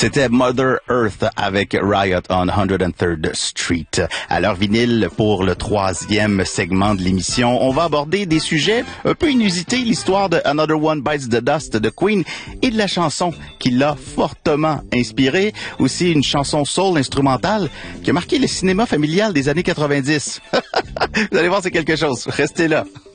C'était Mother Earth avec Riot on 103rd Street. À l'heure vinyle, pour le 3e segment de l'émission, on va aborder des sujets un peu inusités, l'histoire de Another One Bites the Dust de Queen et de la chanson qui l'a fortement inspiré. Aussi une chanson soul instrumentale qui a marqué le cinéma familial des années 90. Vous allez voir, c'est quelque chose. Restez là.